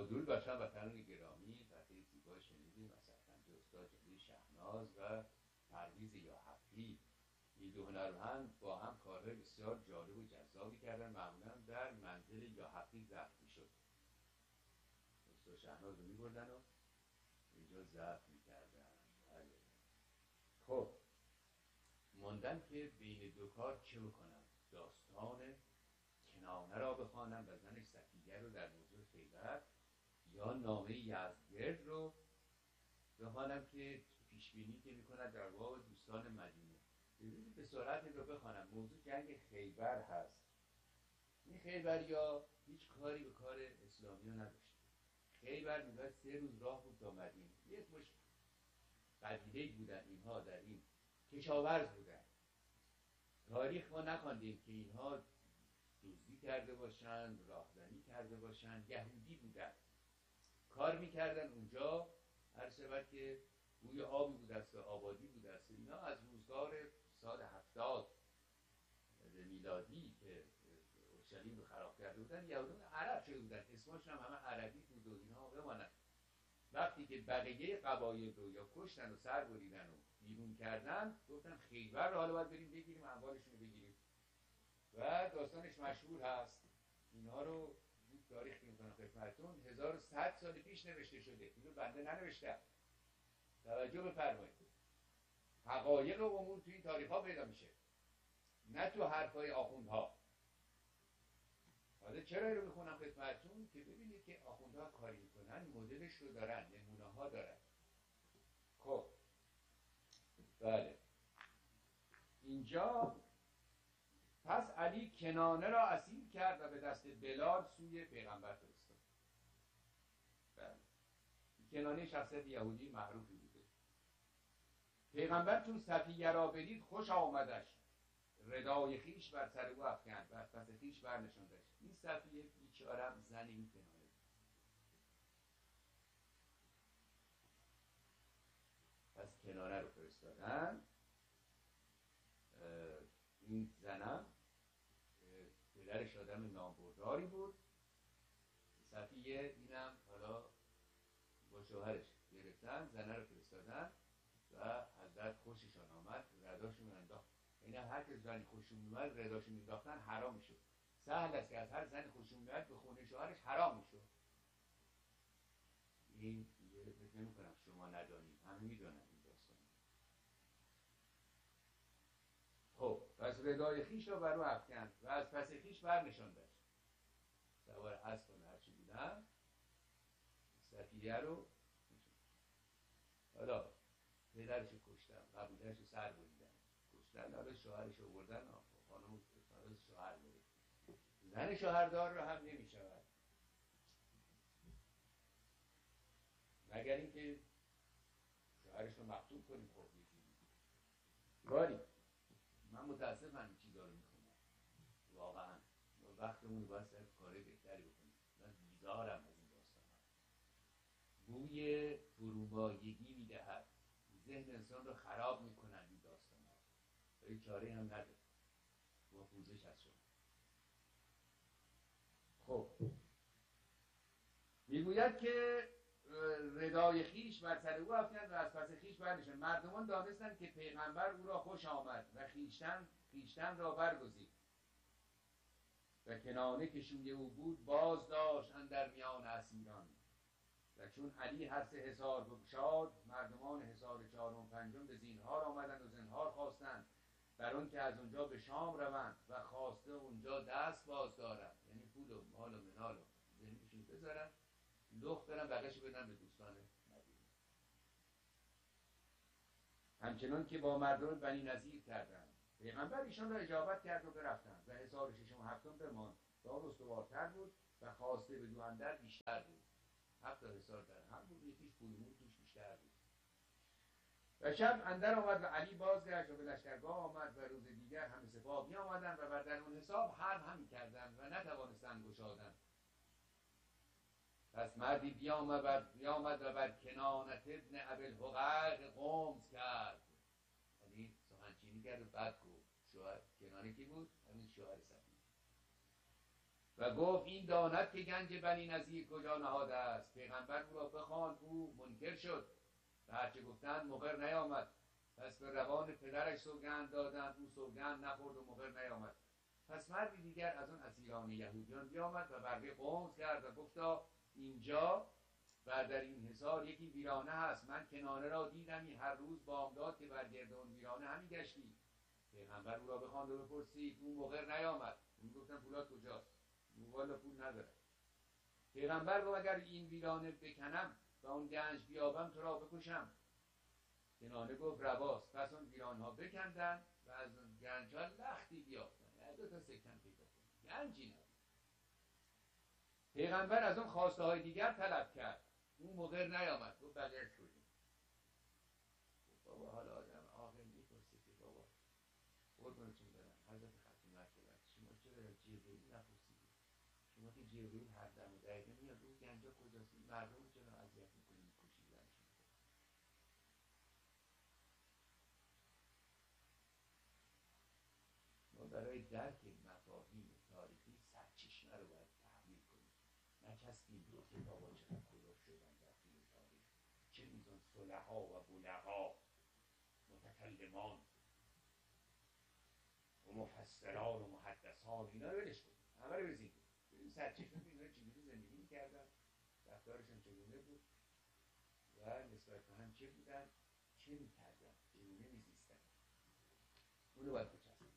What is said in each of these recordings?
درود بر شما وطنان گرامی، قطعه زیبا شنیدیم از سرخنده استاد جلیل شهناز و پرویز یاحقی. این دو هنرمند با هم کارهای بسیار جالب و جذابی کردن. معمولا در منزل یاحقی ضبط میشد. استاد شهناز رو میبردن و اینجا ضبط میکردن. خب موندن که بین دو کار چه بکنم؟ داستان کنانه را بخوانم و زنش صفیه رو در موضوع خیبر، یا نامه یزدگرد رو بخوانم که پیشبینی که میکند در باب دوستان مدینه. ببینید به سرعت این رو بخوانم. موضوع جنگ خیبر هست. این خیبر یا هیچ کاری به کار اسلامی ها نداشت. خیبر میگه 3 روز راه بود تا مدینه. یک مش قبیله بودن اینها، در این کشاورز بودن. تاریخ ما نخواندیم که اینها دزدی کرده باشند، راهزنی کرده باشند. یهودی بودن، کار میکردن اونجا. هر شود که بوی آبی بود است و آبادی بود است. اینا از روزگار سال 70 میلادی که اورشلیم رو خراب کرده بودن، یهودان عرب شده بودن، اسمشون هم همه عربی بود و اینها بمانند. وقتی که بقیه قبایل رو یا کشتن و سر بریدن و بیرون کردن، گفتن خیبر رو حالا باید بریم بگیریم، اموالشون رو بگیریم. و داستانش مشهور هست. اینها رو تاریخ میکنم خدمتتون 1100 سال پیش نوشته شده. اینو بنده ننوشتم. توجه بفرمایید. حقایق و امور توی این تاریخ ها پیدا میشه، نه تو حرفای آخوندها. حالا چرا رو بخونم خدمتتون؟ که ببینید که آخوندها کاری میکنن، مدلش رو دارن، نمونه ها دارن. خب بله، اینجا پس علی کنانه را اسیر کرد و به دست بلال سوی پیغمبر فرستاد. بله، کنانه شخصیت یهودی معروفی بوده. پیغمبر چون صفیه را بدید خوش آمدش، ردای خیش بر سر او افکند و از پس خیش برنشاندش. این صفیه بیچارم زن این کنانه. پس کنانه رو فرستادن. این زنم پدرش آدم نامبرداری بود. صفیه اینم حالا با شوهرش گرفتن، زنه رو فرستادن و حضرت خوششان آمد، رداشون انداخت. این هر که زنی خوششون اومد رداشون انداختن حرام میشد. سهل است که از هر زنی خوششون اومد به خونه شوهرش حرام میشد. این فکر نمی کنم شما ندانید، همه میدونن این داستان. خب پس ردای خیش رو بر او افکند و از پس خیش برنشاندش. سوار اسب و هرچی بودن، صفیه رو حالا پدرش رو کشتن، قبیلهش رو سر بریدن، کشتن. حالا شوهرش رو بردن، خانم فرز شوهر بره. زن شوهردار رو هم نمی شود، مگر اینکه شوهرش رو مقتول کنیم. خب کاری من متاسفم این چیزا رو میخونم واقعا. وقتمون باید سر کاری بهتری بکنیم. من بیزارم از این داستان ها. بوی فرومایگی میدهد، ذهن انسان رو خراب میکنن این داستان ها. ولی چاره هم نداره، با پوزش هست شما. خب میگوید که ردای خیش بر سر او افکند و از پس خیش برنشاند. مردمان دانستند که پیغمبر او را خوش آمد و خیشتن را برگزید و کنانه که شوی او بود باز داشت اندر میان اسیران. و چون علی هر 3 حصار بگشاد، مردمان حصار 4 و 5 به زینهار آمدند و زنهار خواستند بر آن که از اونجا به شام روند و خواسته اونجا دست باز دارند، یعنی پول و مال و منال و زندگیشون بذارن، لخت برن بقیه‌شو بدن به دوستان مدینه. همچنان که با مردم بنی نظیر کردند. پیغمبر ایشان را اجابت کرد و برفتند و حصار 6 و 7 بماند تا استوارتر بود و خواسته به دو اندر بیشتر بود. 7 حصار در هم بود، یکیش پولمون توش بیشتر بود. و شب اندر آمد و علی بازگشت و به لشکرگاه آمد و روز دیگر همه سپاه بیامدند و بر درون حساب حرب همی کردند و نتوانستند گشادند. پس مردی بیامد و بر کنانت ابن ابوالحقیق غمز کرد. یعنی سخنچینی کرد و بعد گفت. شوهر کنانه کی بود؟ همین شوهر صفیه. و گفت این داند که گنج بنی نظیر کجا نهاده است. پیغمبر او را بخواند، او منکر شد و هرچه گفتند مقر نیامد. پس به روان پدرش سوگند دادند، او سوگند نخورد و مقر نیامد. پس مردی دیگر از آن اسیران یهودیان بیامد و برقه قمز کرد و گفتا اینجا و در این حصار یکی ویرانه هست. من کنانه را دیدمی، هر روز بامداد که بر گرد اون ویرانه همی گشتی. پیغمبر او را بخواند و بپرسید، او مقر نیامد. اون گفتن پولاد کجاست؟ والا پول نداره. پیغمبر گفت اگر این ویرانه بکنم و اون گنج بیابم تو را بکشم. کنانه گفت رواست. پس اون ویرانه ها بکندن و از اون گنج ها لختی بیافتن، دو تا سکن پیدا کنن، گنجی نبود. پیغمبر از اون خواسته های دیگر طلب کرد، اون مقر نیامد. گفت بغیر شدیم. بابا حالا آدم عاقل میپرسه که بابا قربونتون برم حضرت ختم مرتبت شما چرا جبرئیل نپرسیدید؟ شما که جبرئیل هر دم و دقیقه میاد اون گنجا کجاست؟ مردم چرا اذیت میکنید میکشید برشون؟ ما برای درک مفاهیم تاریخی سرچشمه رو باید تحلیل کنیم، نچسبیم به کتابا چقدر کلوف شدن در طول تاریخ، چه میزان صلحا و بلغا متکلمان و مفسران و محدثان اینا رو ولش کنیم، همه رو بزنیم بریم سرچشمه ببینیم اینا چجوری زندگی میکردن، رفتارشون چگونه بود و نسبت به هم چه بودن، چه میکردن، چگونه میزیستن، اونو باید بچسبیم.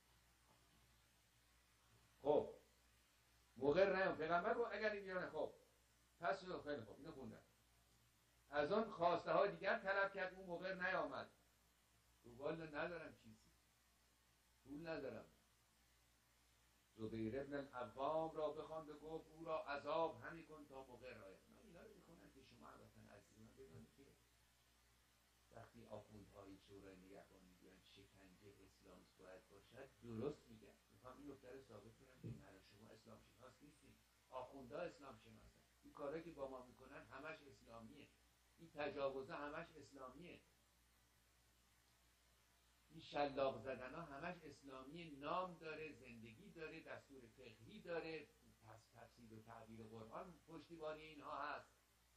خب مقر نیام. پیغمبر گفت اگر این بیانه خب پس خیلی خوب اینو خوندم. از آن خواسته های دیگر طلب کرد، اون مقر نیامد. تو والا ندارم چیزی، پول ندارم. زبیر ابن العوام را بخواند و گفت او را عذاب همی کن تا مقر آید. اینا رو میخونن که شما البته عزیزان بدونید که وقتی آخوندهای شورای نگهبانی بیان شکنجه اسلام باید باشد درست میگن. میخوام این نکته رو ثابت کنم که من شما اسلام شناس نیستیم، آخوندها اسلام شناسن. این کارهایی که با ما میکنن همش اسلامیه، این تجاوزه همش اسلامیه، این شلاق زدن ها همش اسلامی، نام داره، زندگی داره، دستور فقهی داره، تفسیر و تعبیر قرآن پشتیبانی اینها هست.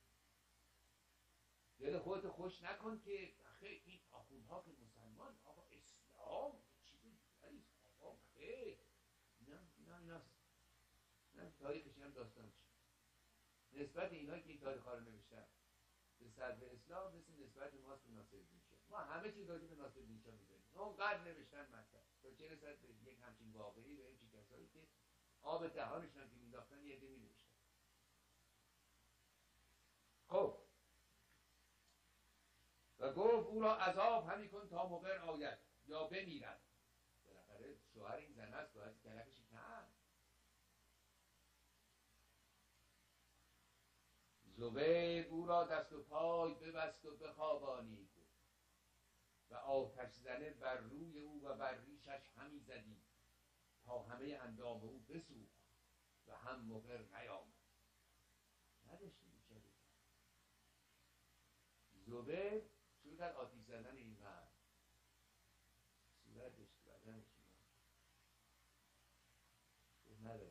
دل خودت خوش نکن که خیلی این آخوندها که مسلمان، آقا اسلام چیز دیگری است، آقا خیلی ایناست. تاریخش هم داستانش نسبت اینایی که این تاریخ ها رو نوشتن به صدر اسلام مثل نسبت ماست به ناصرالدین شاه. ما همه چیز راجع به ناصرالدین شاه می‌دونیم، اونقدر نوشتن مطلب تا چه رسد به یک همچین واقعی و همچین کسایی که آب دهانشون که مینداختن یه عده می‌نوشتن. خب و گفت او را عذاب همی کن تا مقر آید یا بمیرد. بالاخره شوهر این زن است، باید کلکش کن. زبیر او را دست و پای ببست و بخوابانید و آتش زنه بر روی او و بر ریشش همی زدی تا همه اندام او بسوخت و هم مقر نیامد. نداشتی بیچاره. زبیر شروع کرد آتش زدن این مرد، صورتش بدنش نداره.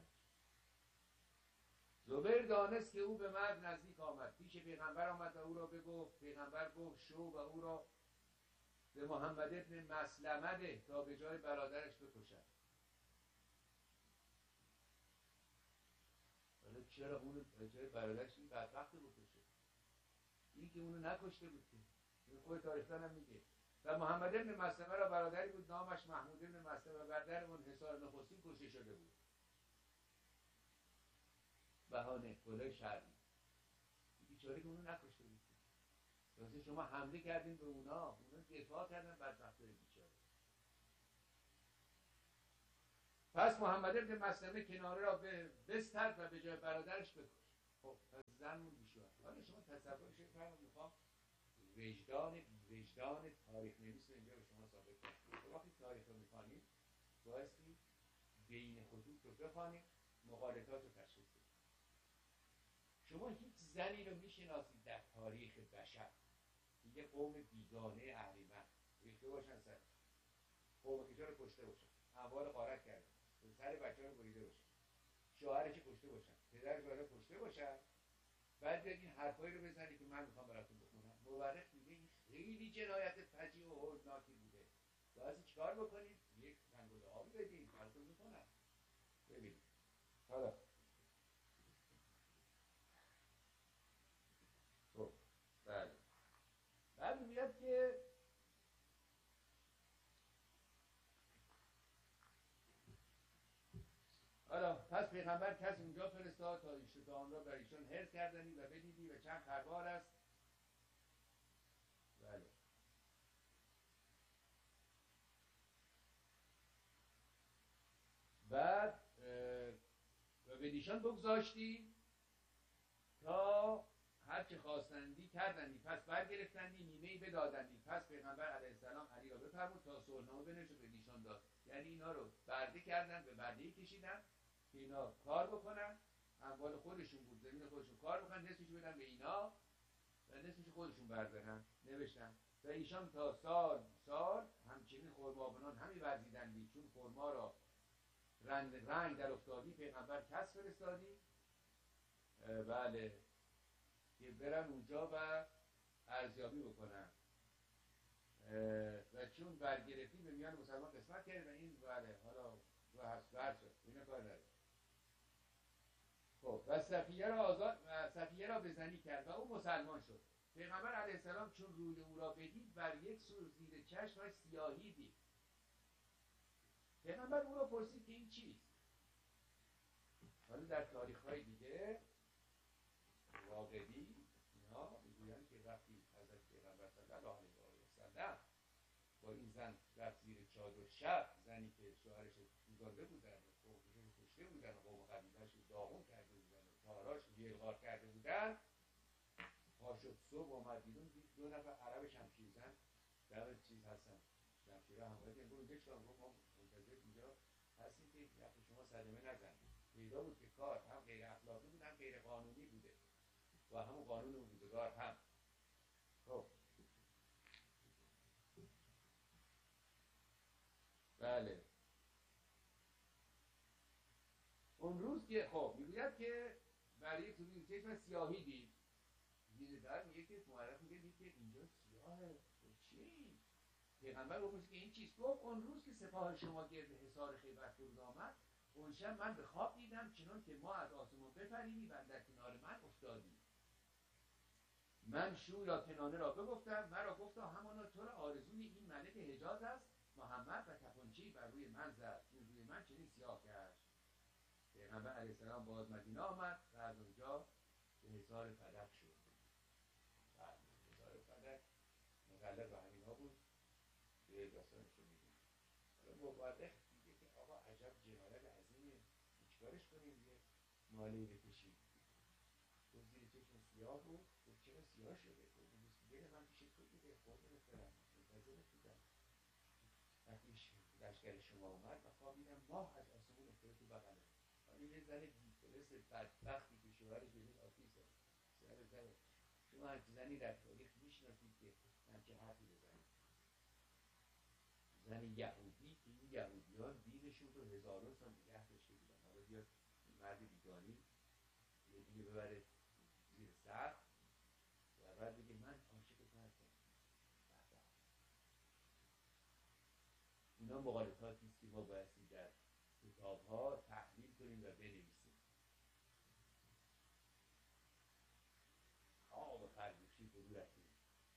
زبیر دانست که او به مرد نزدیک آمد، پیش پیغمبر آمد و او را بگفت. پیغمبر گفت شو و او را به محمد ابن مسلمه ده تا به جای برادرش بکشد. حالا چرا اونو به جای برادرش این بدبخت بکشه؟ این که اونو نکشته بود که خود تاریخ‌دان هم میگه. و محمد ابن مسلمه را برادری بود نامش محمود ابن مسلمه بر در اون حصار نخستین کشته شده بود. بهانه کلاه شرعی. بیچاره که اونو نکشته بود. واسه شما حمله کردین به اونا دفاع کردن بدبختای بیچاره. پس محمد ابن مسلمه کناره را بسترد و به جای برادرش بکش. خب پس زن موند بیشوهر. حالا شما تصورش کنید، میخوام وجدان تاریخ نویس رو اینجا به شما ثابت کنم. وقتی تاریخ رو میخوانید بایستی بین خطوط رو بخوانید، مقالطات رو تشخیص بدید. شما هیچ زنی رو میشناسید در تاریخ بشر یه قوم بیگانه اهریمن ریخته باشن سر قوم کشا رو کشته باشن، اموال غارت کرده، سر بچه رو بریده باشن، شوهرش کشته باشن، پدرش باید کشته باشن، بعد بیاد این حرفایی رو بزنی که من میخوام براتون بخونم. مورخ میگه این خیلی جنایت فجیع و هولناکی بوده. باید چیکار بکنید؟ یک تنگل آبی بدید، براتون میکنم. ببینید حالا خب بله، بعد میاد که حالا پس پیغمبر کس اونجا فرستاد تا آن را بر ایشان حرص کردنی و بدیدی و چند خروار است. بله. بعد و بدیشان بگذاشتی تا هرچه خواستندی کردندی، پس برگرفتندی نیمه‌ای بدادندی. پس پیغمبر علیه السلام علی را بفرمود تا صلحنامه بنوشت و بدیشان داد. یعنی اینا رو برده کردن، به برده‌ای کشیدن که اینا کار بکنن، اموال خودشون بود، زمین خودشون کار بکنن، نصفش بدن به اینا و نصفش خودشون بردارن. نوشتن و ایشان تا سال همچنین خرمابنان همی ورزیدندی، چون خرما را رنگ در افتادی پیغمبر کس فرستادی. بله، که برن اونجا و ارزیابی بکنن و چون برگرفتی به میان مسلمان قسمت کرد و این بله حالا رو هست برد شد، اینه کار نداره. خب و صفیه را بزنی کرد و او مسلمان شد. پیغمبر علیه السلام چون روی او را بدید بر یک سو زیر چشمش سیاهی دید. پیغمبر او را پرسید که این چیست؟ حالا در تاریخ های دیگه واقعی اینا میگویند که وقتی حضرت پیغمبر صلی الله علیه و سلم با این زن رفت زیر چادر شب، زنی که شوهرش گذارده بودن و قومش کشته بودن و قوم قبیله‌اش رو داغون کرده بودن و تاراش رو یلغار کرده بودن، پا شد صبح آمد بیرون دید دو نفر عرب شمشیرزن در چیز هستن، شمشیره همراهی که برو اینجا چیکار؟ ما منتظر اینجا هستیم که وقتی شما صدمه نزنید. پیدا بود که کار هم غیر اخلاقی بود هم غیر قانونی بوده و همون قانون روزگار هم. خب بله، اون روز که خب میگوید که برای یک روز چشم سیاهی دید. دید در میگه که معرف میگه دید که اینجا سیاهه، چی؟ پیغمبر گفت که این چیست؟ گفت اون روز که سپاه شما گرد حصار خیبر فرود آمد، اون شب من به خواب دیدم چنان که ما از آسمان بپریمی و در کنار من افتادی. من شو یا کنانه را بگفتم، مرا گفتا همانا تو را آرزوی این ملک حجاز است. محمد و تپانچه‌ای بر روی من زد، چون روی من چنین سیاه کرد. پیغمبر علیه السلام باز مدینه آمد و از اونجا به حصار فدک شد. حصار فدک متعلق به همینا بود که داستانش رو میدیم. مورخ میگه که آقا عجب جنایت عظیمیه، چیکارش کنیم؟ یه مالی بکشیم. تو زیر چشم سیاه بود، تو چرا سیاه شده؟ دل من پیش تو بوده، قربونت برم، منتظرت بودم. وقتی لشکر شما اومد و خوابیدم ماه از آسمون افتاده تو بغلم. این یه زن بی‌فلس بدبختی که شوهرش بهش آتیش زد. زن شما هر زنی در تاریخ میشناسید که همچه حرفی بزنید؟ زن یهودی که این یهودیان دینشون رو هزاران سال نگه داشته بودن، حالا بیاد مرد بیگانی یه دیگه ببره زیر سقف و بعد بگه من عاشقت هستم. اینا مغالطاتی است که ما بایستی در کتاب‌ها تحلیل کنیم و بنویسیم. آب خرگوشی فرو رفتیم،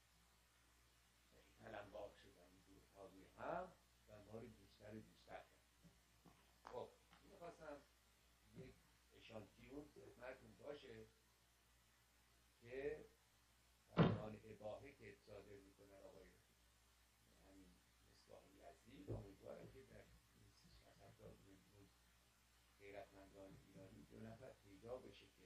تلمبار شدن دورها روی هم و ما رو بیشتر و بیشتر کرد. خب میخواستم یک اشانتیون خدمتتون باشه که فرمان اباحه که صادر میکنن آقای همین مصباح یزدی، امیدوارم که در این 670 میلیون غیرتمندان ایرانی دو نفر پیدا بشه که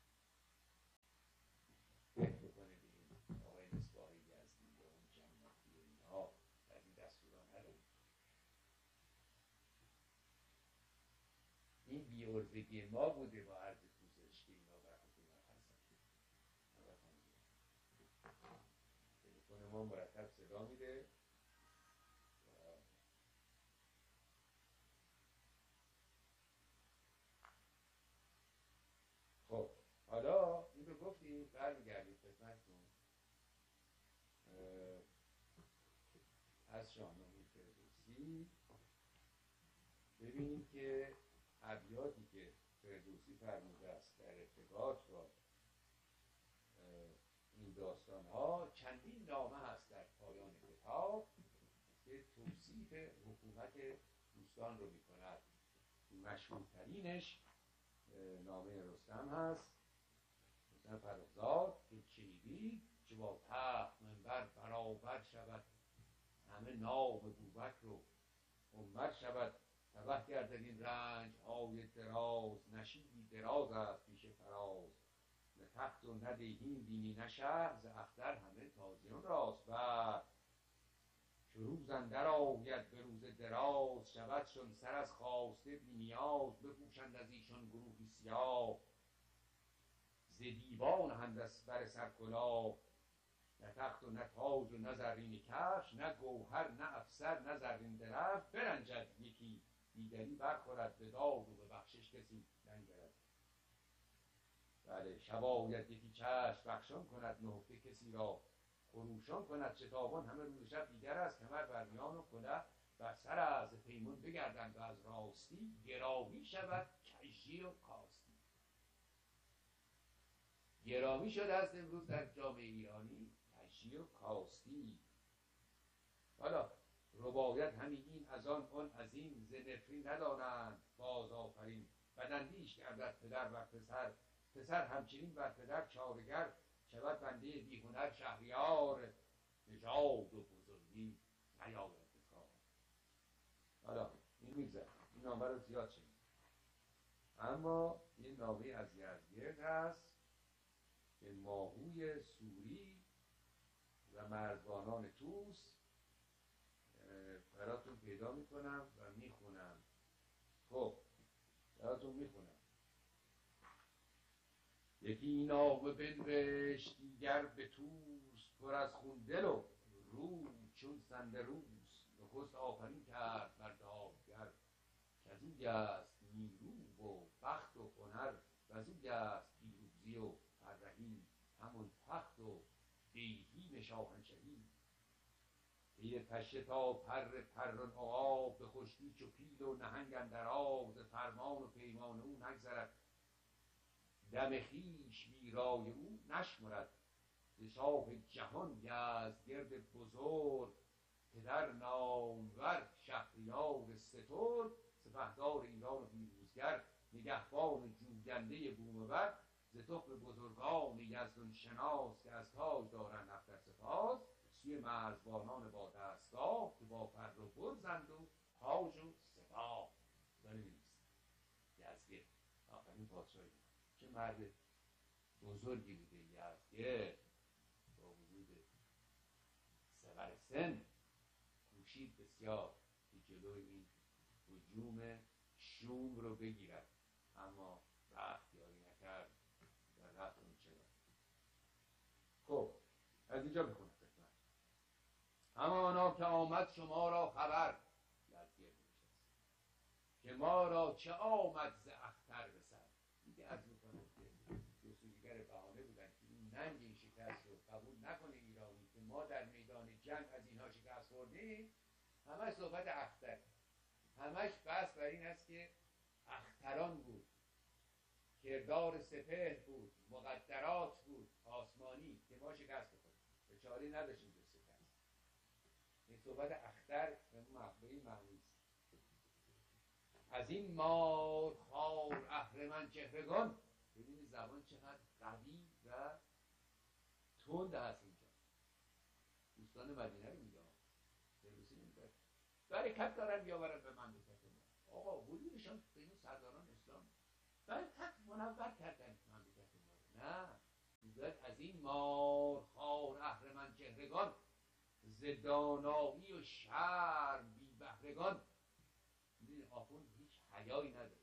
فکر بکنه به این آقای مصباح یزدی یا اون جنتی و اینها از این دستوران نداریم. این بی‌عرضگی ما بوده با عرض پوزش که اینا بر حکومت هستن. تلفن ما مرتب صدا میده. وقتی برمیگردید خدمتتون از شاهنامه فردوسی ببینید که ابیاتی که فردوسی فرموده است در ارتباط با این داستان ها، چندین نامه هست در پایان کتاب که توصیف حکومت دوستان رو می کند. مشهورترینش نامه رستم هست، رستم فرخزاد که چنیدید چه با تخت منبر برابر شود، همه نام بوبکر رو امت شود، تبه گردد این رنج های دراز، نشیبی دراز است پیش فراز، نه تخت و نه دیهیم بینی نه شهر، ز اختر همه تازیان راست بر، چو روز اندر آید به روز دراز، شودشان سر از خواسته بی نیاز، بپوشند از ایشان گروهی سیاه، ز دیبا نهند از بر سر کلاه، نه تخت و نه تاج و نه زرینی کفش، نه گوهر نه افسر نه زرین درفش، برنجد یکی دیگری برخورد، به داد و به بخشش کسی ننگرد. بله، شب آید یکی چشم بخشان کند، نهفته کسی را خروشان کند، شتابان همه روز شب دیگر است، کمر بر میان و کله بر سر است، پیمان بگردند و از راستی، گرامی شود کژی و کاستی. گرامی شده است امروز در جامعه ایرانی کژی و کاستی. حالا رباید همین این از آن از این، ز نفرین ندانند باز آفرین، بداندیش گردد پدر بر پسر، پسر همچنین بر پدر چارگر، شود بنده بی هنر شهریار، نژاد و بزرگی نیاید به کار. حالا این میگذره، این نامه رو زیاد شنید، اما این نامه از یزدگرد هست که ماهوی سوری و مرزبانان توس براتون پیدا میکنم و میخونم. خب براتون میخونم. یکی نامه بنوشت دیگر به توس، پر از خون دل و رو چون سندروس، نخست آفرین کرد بر دادگر، کزوی است نیرو و بخت و هنر، وزوی است پیروزی و فرهی، همون تخت و دیهیم شاهنشهی، پی پشه تا پران عقاب، به خشکی چو پیل و نهنگ اندر آب، ز فرمان و پیمان او نگذرد، دم خویش بی رای او نشمرد، ز شاه جهان یزدگرد بزرگ، پدر نامور شهریار سترگ، سپهدار ایران و پیروزگر، نگهبان جوینده بوم و بر، ز تخم بزرگان یزدان شناس، که از تاج دارند اختر سپاس، سوی مرزبانان با دستگاه، که با فر و برزند و تاج و سپاه. بنویس یزدگرد آخرین پادشاهی، چه مرد بزرگی بوده یزدگرد، با وجود صغر سن کوشید بسیار که جلوی این هجوم شوم رو بگیرد، اما وقت یاری نکرد و رفت اون چرا. خب از اینجا بخونم خدمت. همانا که آمد شما را خبر، یزدگرد نشست، که ما را چه آمد ز اختر به سر. دیگه از میکنم که جستجوگر بهانه بودن که این ننگ این شکست رو قبول نکنه ایرانی، که ما در میدان جنگ از اینها شکست خوردیم. همش صحبت اختر، همش بحث بر این است که اختران بود، کردار سپهر بود، مقدرات بود آسمانی، که ما شکست بخوریم، به چاره نداشتیم جز شکست. این صحبت اختر به این معنی است. از این مار خوار اهرمن چهرگان، ببینید زبان چقدر قوی و تند هست اینجا. دوستان مدینه رو میگه، فردوسی نمیگه برکت دارن بیاورن به مملکت ما. آقا حضورشان به این سرداران اسلام برکت منور کردن مملکت ما. نه، میگه از این مار خوار اهرمن چهرگان، ز دانایی و شرم بی بهرگان. میدونی آخوند هیچ حیایی نداره.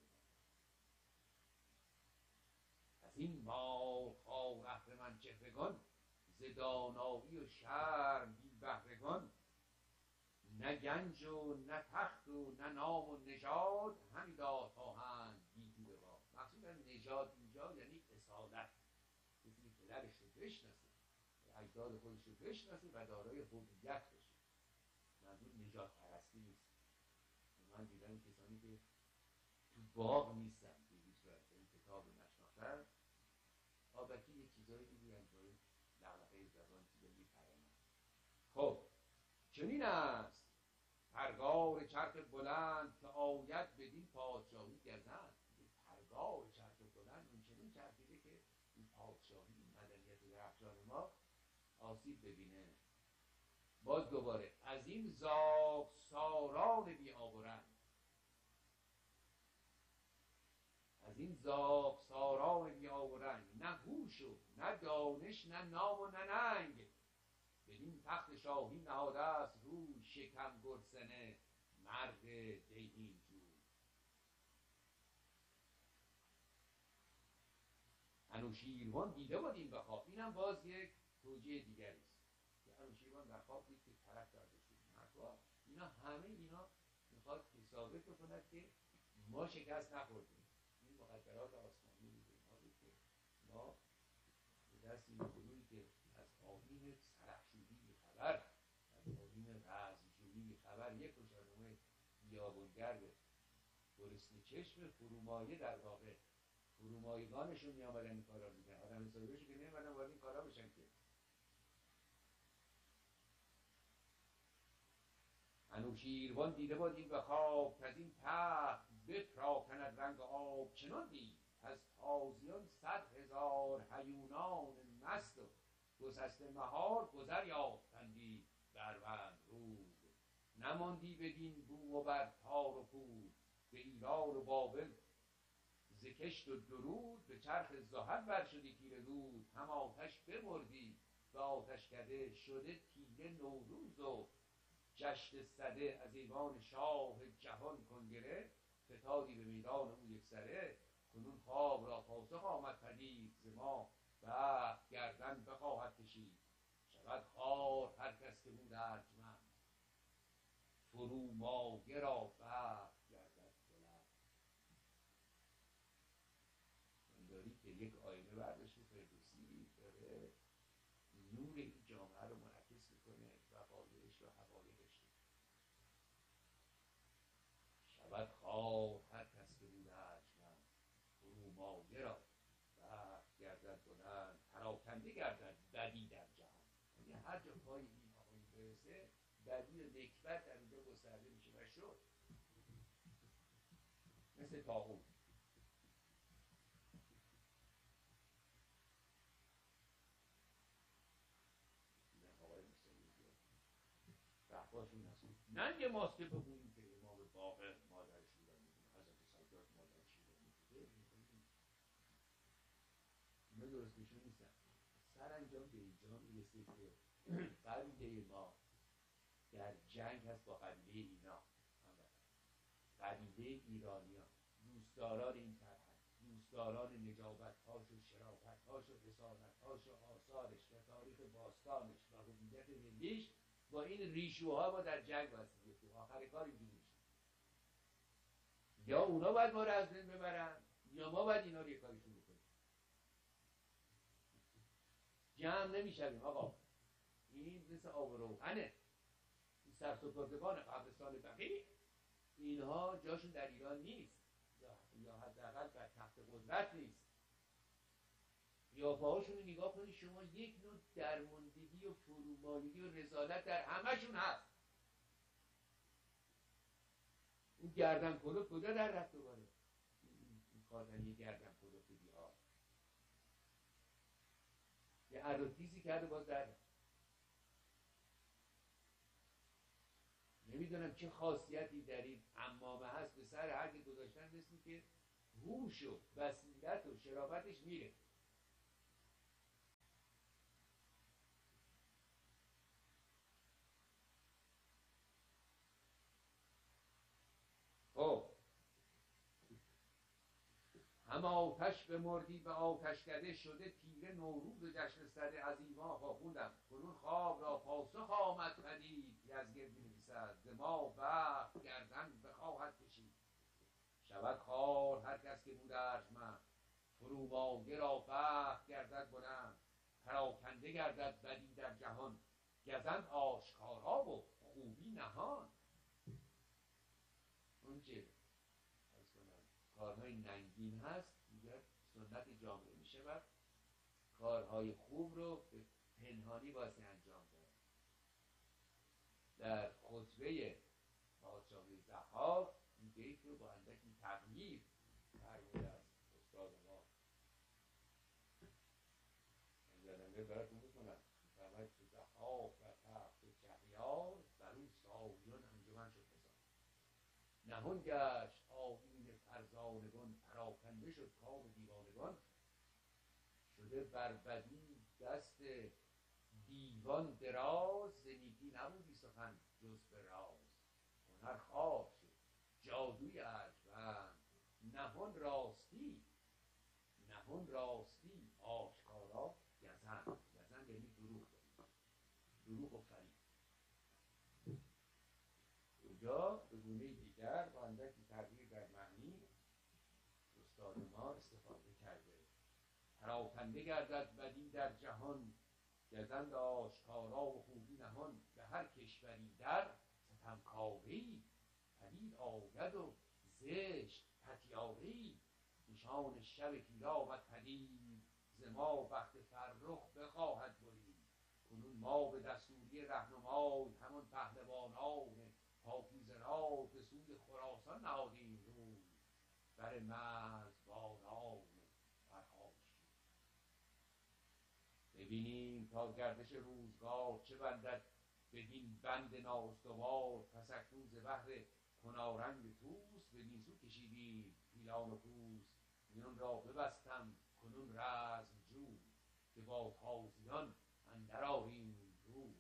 از این مار خوار اهرمن چهرگان، ز دانایی و شرم بی بهرگان، نه گنج و نه تخت و نه نام و نژاد، همی داد خواهند گیتی به باد. مقصود نژاد اینجا یعنی اصالت، کسی که پدرش بشناسه، اجداد خودش رو بشناسه و دارای هویت بشه. منظور نجات پرستی نیست. من دیدم کسانی که تو باغ نیستن به هیچ وجه این کتاب رو نشناختن، آبکی یه چیزایی میگوین با لغلقه زبان چیزایی میپرنن. خب چنین است پرگار چرخ بلند که آید بدین پادشاهی گزند. پرگار چرخ بلند اون چنین چرخیده که این پادشاهی مدنیت درخشان ما آسیب ببینه. باز دوباره از این زاغ ساران بی آب و رنگ، از این زاغ ساران بی آب و رنگ، نه هوش و نه دانش نه نام و نه ننگ. بدین تخت شاهی نهاده است روی شکم گرسنه مرد دیهیم جوی. انوشیروان دیده بود این به خواب. اینم باز یک توجیه دیگری است که انوشیروان در خواب دید که طرف برداشته مردها. اینا همه اینا میخواد ثابت بکند که ما شکست نخوردیم. این مقدرات آسمانی بود اینها بود که ما به دست این گروهی که از آیین سرخشوری خبر، از آیین رزمجویی خبر، یک کشارنامه بیابونگرد گرسنه چشم فرومایه، در واقع فرومایگانشون می آمدن این کارا رو میکنن. آدم حسابیشون که نمیمدن وارد این کارا بشن که. انوشیروان دیده بود این به خواب که از این تخت بپراکند رنگ آب. چنان دید از تازیان 100,000 هیونان مست و گسسته مهار گذر یافتندی بروند رود. نماندی بدین بوم و بر تار و پود، به ایران و بابل ز کشت و درود. به چرخ زحل بر شدی تیره دود، هم آتش بمردی به آتشکده شده تیره نوروز. و جشن سده از ایوان شاه جهان کنگره، فتادی به میدان او یک سره. کنون خواب را پاسخ آمد پدید، ز ما بخت گردن بخواهد کشید. شود خوار هر کس که بود ارجمند، فرومایه را بخت گردد بلند. داری که یک آینه برداشته فردوسی داره نور این جامعه رو منعکس میکنه، وقایعش و حقایقش. شود خوار هر کس که بود ارجمند، فرومایه را بخت گردد بلند. پراکنده گردد بدی در جهان. یعنی هر جا پای این آقایی برسه بدی و نکبت در اونجا گسترده میشه و شد. مثل طاغوت. رفباشون هست ننگ ماست که بگوییم که امام باقر مادر شیرانی بوده، حضرت سجاد مادر شیرانی بوده. اینا درست میشون نیستن. سرانجام به اینجا میرسه که قبیله ما در جنگ هست با قبیله اینا. قبیله ایرانیان دوستداران این فرهنگ، دوستداران نجابت‌هاش و شرافت‌هاش و رسالت‌هاش و آثارش و تاریخ باستانش و هویت ملیش، با این ریشوها ما در جنگ بستیم. آخر کار اینجوری میشه، یا اونا باید ما رو از بین ببرن یا ما باید اینا رو یک کاری شروع کنیم. جمع نمیشویم آقا. این مثل آب و روغنه. این سرسپردگان قبرستان بقیع اینها جاشون در ایران نیست، یا حداقل در تخت قدرت نیست. قیافه‌هاشون رو نگاه کنید شما، یک نوع درماندگی و فرومایگی و رذالت در همشون هست. اون گردن کلوف کجا در رفت دوباره؟ این کارتنی گردن کلوف بی‌حال یه عروتیزی کرده باز در رفت. نمیدونم چه خاصیتی در این عمامه هست، به سر هر که گذاشتن مثل که هوش و بصیرت و شرافتش میره. خب هم آتش بمردی به آتشکده شده تیره نوروز جشن سده از ایوان خوندم. کنون خواب را پاسخ آمد پدید، یزگرد می‌نویسد ز ما بخت گردن بخواهد کشید. شود خوار هر کس که بود ارجمند، فرومایه را بخت گردد بلند. پراکنده گردد بدی در جهان، گزند آشکارا و خوبی نهان. اون که کارهای ننگین هست دیگر سنت جامعه میشه و کارهای خوب رو به پنهانی واسه انجام داد. در خطبه پادشاهی ضحاک این بیت رو با اندکی تغییر فرموده از استاد ما انجلنده براتون میکنم. فرماید تو ضحاک و تخت شهریار، بر او سایان انجمن شد حساب. نهان گشت آیین فرزانگان، پراکنده شد کام دیوانگان. شده بر بدی دست دیوان دراز، ز نیکی نبودی سخن جز به راز. هنر خواه شد جادوی ارجمند، نهان راستی آشکارا گزند. گزند یعنی دروغ، دروغ و فریب. اونجا به گونه دیگر با اندکی تغییر در معنی استاد ما استفاده کرده. پراکنده گردد بدی در جهان، گزند آشکارا و خوبی نهان. به هر کشوری در ستمکاری، پدید آید و زشت پتیاری. نشان شب تیره آمد پدید، ز ما بخت فرخ بخواهد برید. کنون ما به دستوری رهنمای، همان پهلوانان پاکیزه را به سوی خراسان نهادیم روی. بر مرزبانان فرهاد ببینیم تا گردش روزگار، چه بندد بدین بند نااستوار. پس اکنون ز بهر کنارنگ طوس، بدین سو کشیدیم پیلان و کوس. میان را ببستم کنون رزم جوی، که با تازیان اندر آریم روی.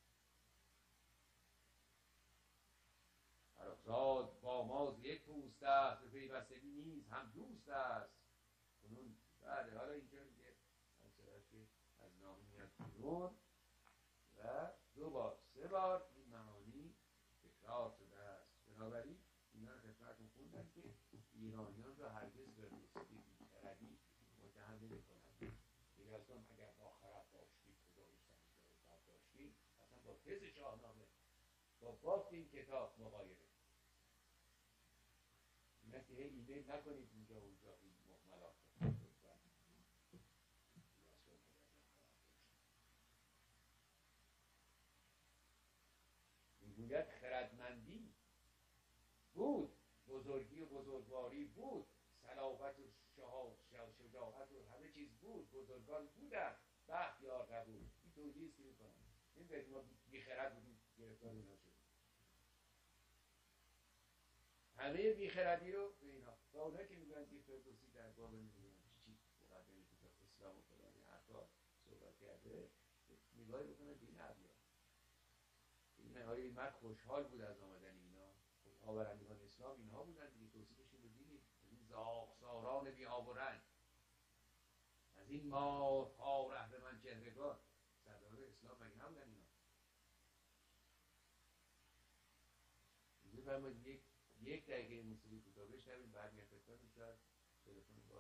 فرخزاد با ما ز یک پوست است، به پیوستگی نیز هم دوست است. کنون بله حالا اینجا دیگه از نامه میاد بیرون و 2 بار 3 بار این معانی تکرار شده است. بنابراین اینا رو خدمتتون خوندم که ایرانیان رو هرگز به روسیه بی‌خردی متهم نمی‌کنند. دیگر از اون اگر با خرد داشتید خدای سنجاب داشتید، اصلا با تز شاهنامه با بافت این کتاب مغایره. این است که ایمیل نکنید اینجا اونجا این محملات رو. میگوید خردمندی بود، بزرگی و بزرگواری بود، صلابت و شجاعت و همه چیز بود، بزرگان بودن، بخت یار قبول. این توجیه است که میکنم. این باید ما بیخرد بودیم گرفتار اینا شدیم. همه بیخردی رو به اینا و اونایی که میگن که فردوسی در باب نمیدونم چی مقدمه کتاب اسلام و فلان حرفا صحبت کرده، نگاهی بکنن به این ابیات. این نهایی مرد خوشحال بود از آمدن اینا. آورندگان اسلام اینها بودن دیگه. توصیفشون رو دیدید. از این زاغساران بی آب و رنگ، از این مار ها رهرمن چهرگان، سردار اسلام مگه نبودن اینا؟ اینجا فرمایید یک دقیقه موسیقی کوتاه بشنویم، بعد میاد خدمتتون. شاید تلفن باز